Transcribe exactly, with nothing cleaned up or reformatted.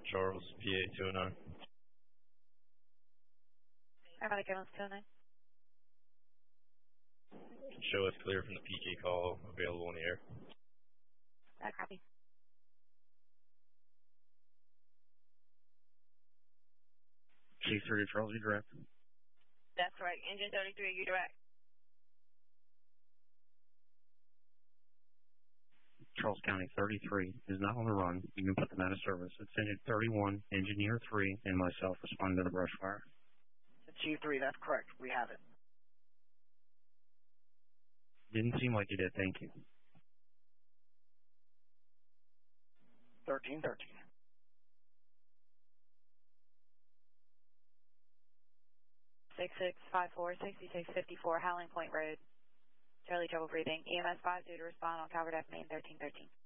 Charles, P A two oh nine. Aerobatic Ambulance two oh nine. Show us clear from the P K call, available in the air. That copy. Chief three to Charles, you direct? That's correct. Engine thirty-three, you direct. Charles County thirty-three is not on the run. You can put them out of service. It's engine thirty-one, engineer three, and myself responding to the brush fire. Chief three, that's correct. We have it. Didn't seem like you did. Thank you. thirteen thirteen. six six five four, sixty-six fifty-four, Howling Point Road. Charlie, trouble breathing. E M S five due to respond on Calvert F Main thirteen thirteen.